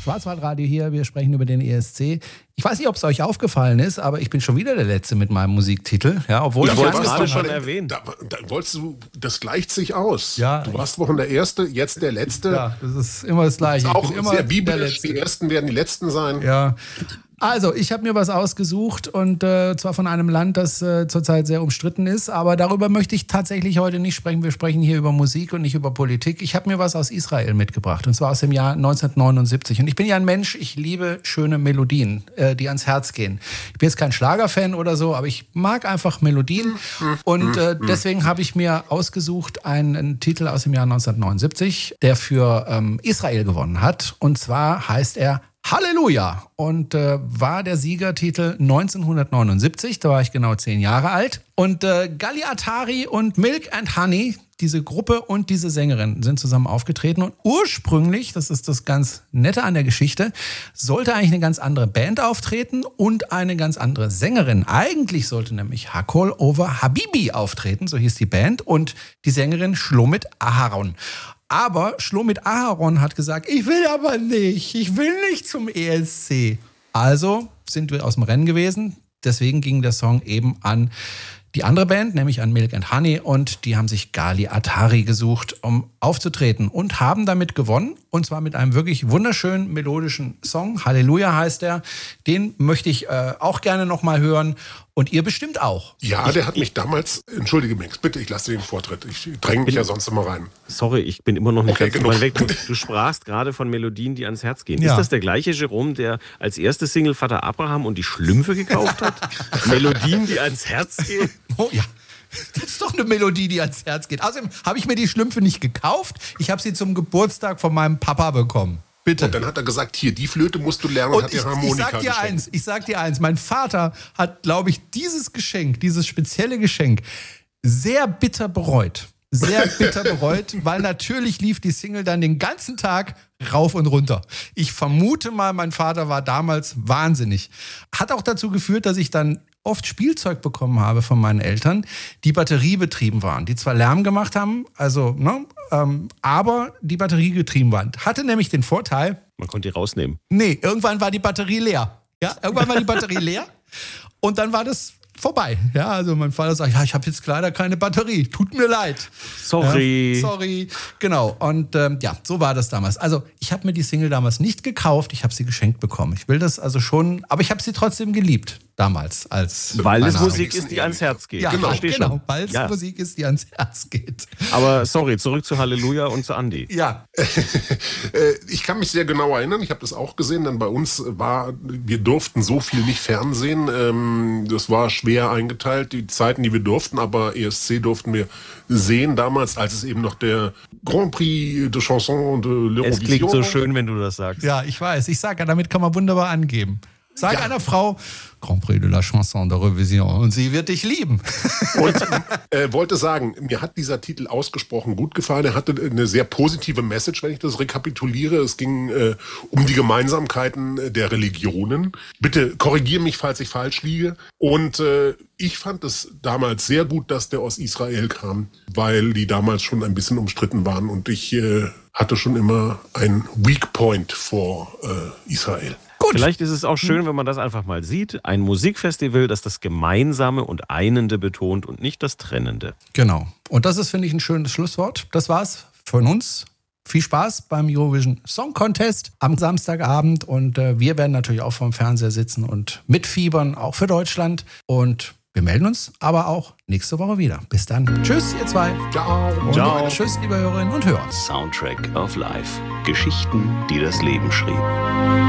Schwarzwaldradio hier, wir sprechen über den ESC. Ich weiß nicht, ob es euch aufgefallen ist, aber ich bin schon wieder der Letzte mit meinem Musiktitel. Ja, obwohl ich wollte gerade schon erwähnt. Da wolltest du, das gleicht sich aus. Ja, du warst Wochen der Erste, jetzt der Letzte. Ja, das ist immer das Gleiche. Das ist auch immer sehr biblisch, die Ersten werden die Letzten sein. Ja. Also, ich habe mir was ausgesucht und zwar von einem Land, das zurzeit sehr umstritten ist, aber darüber möchte ich tatsächlich heute nicht sprechen. Wir sprechen hier über Musik und nicht über Politik. Ich habe mir was aus Israel mitgebracht und zwar aus dem Jahr 1979 und ich bin ja ein Mensch, ich liebe schöne Melodien, die ans Herz gehen. Ich bin jetzt kein Schlagerfan oder so, aber ich mag einfach Melodien und deswegen habe ich mir ausgesucht einen Titel aus dem Jahr 1979, der für Israel gewonnen hat und zwar heißt er Halleluja und war der Siegertitel 1979, da war ich genau 10 Jahre alt. Und Galli Atari und Milk and Honey, diese Gruppe und diese Sängerin sind zusammen aufgetreten. Und ursprünglich, das ist das ganz Nette an der Geschichte, sollte eigentlich eine ganz andere Band auftreten und eine ganz andere Sängerin. Eigentlich sollte nämlich Hakol Over Habibi auftreten, so hieß die Band, und die Sängerin Shlomit Aharon. Aber Shlomit Aharon hat gesagt, ich will aber nicht, ich will nicht zum ESC. Also sind wir aus dem Rennen gewesen. Deswegen ging der Song eben an die andere Band, nämlich an Milk and Honey. Und die haben sich Galli Atari gesucht, um aufzutreten und haben damit gewonnen. Und zwar mit einem wirklich wunderschönen melodischen Song. Halleluja heißt er. Den möchte ich auch gerne nochmal hören. Und ihr bestimmt auch. Ja, der hat mich damals, entschuldige Max, bitte, ich lasse dir den Vortritt. Ich dränge mich ja sonst immer rein. Sorry, ich bin immer noch nicht ganz weit weg. Du sprachst gerade von Melodien, die ans Herz gehen. Ja. Ist das der gleiche Jerome, der als erste Single Vater Abraham und die Schlümpfe gekauft hat? Melodien, die ans Herz gehen? Oh ja. Das ist doch eine Melodie, die ans Herz geht. Außerdem habe ich mir die Schlümpfe nicht gekauft. Ich habe sie zum Geburtstag von meinem Papa bekommen. Bitte. Und dann hat er gesagt, hier, die Flöte musst du lernen und hat dir Harmonika geschenkt. Ich sag dir eins, mein Vater hat, glaube ich, dieses Geschenk, dieses spezielle Geschenk, sehr bitter bereut. Sehr bitter bereut, weil natürlich lief die Single dann den ganzen Tag rauf und runter. Ich vermute mal, mein Vater war damals wahnsinnig. Hat auch dazu geführt, dass ich dann oft Spielzeug bekommen habe von meinen Eltern, die batteriebetrieben waren, die zwar Lärm gemacht haben, also aber die batteriegetrieben waren. Hatte nämlich den Vorteil... Man konnte die rausnehmen. Nee, irgendwann war die Batterie leer. Ja, irgendwann war die Batterie leer und dann war das vorbei. Ja, also mein Vater sagt, ja, ich habe jetzt leider keine Batterie. Tut mir leid. Sorry. Sorry. Genau. Und ja, so war das damals. Also ich habe mir die Single damals nicht gekauft. Ich habe sie geschenkt bekommen. Ich will das also schon, aber ich habe sie trotzdem geliebt. Damals. Weil es Musik ist, die ans Herz geht. Ja, genau. Weil es Musik ist, die ans Herz geht. Aber sorry, zurück zu Halleluja und zu Andi. Ja. Ich kann mich sehr genau erinnern. Ich habe das auch gesehen, denn bei uns wir durften so viel nicht fernsehen. Das war schwer eingeteilt, die Zeiten, die wir durften, aber ESC durften wir sehen damals, als es eben noch der Grand Prix de Chanson de l'Eurovision. Es klingt so schön, wenn du das sagst. Ja, ich weiß. Ich sage ja, damit kann man wunderbar angeben. Sag einer Frau, Grand Prix de la Chanson de l'Eurovision und sie wird dich lieben. Und wollte sagen, mir hat dieser Titel ausgesprochen gut gefallen. Er hatte eine sehr positive Message, wenn ich das rekapituliere. Es ging um die Gemeinsamkeiten der Religionen. Bitte korrigiere mich, falls ich falsch liege. Und ich fand es damals sehr gut, dass der aus Israel kam, weil die damals schon ein bisschen umstritten waren. Und ich hatte schon immer ein Weak Point vor Israel. Gut. Vielleicht ist es auch schön, wenn man das einfach mal sieht. Ein Musikfestival, das das Gemeinsame und Einende betont und nicht das Trennende. Genau. Und das ist, finde ich, ein schönes Schlusswort. Das war's von uns. Viel Spaß beim Eurovision Song Contest am Samstagabend. Und wir werden natürlich auch vorm Fernseher sitzen und mitfiebern, auch für Deutschland. Und wir melden uns aber auch nächste Woche wieder. Bis dann. Tschüss, ihr zwei. Ciao. Und Ciao. Tschüss, liebe Hörerinnen und Hörer. Soundtrack of Life. Geschichten, die das Leben schrieb.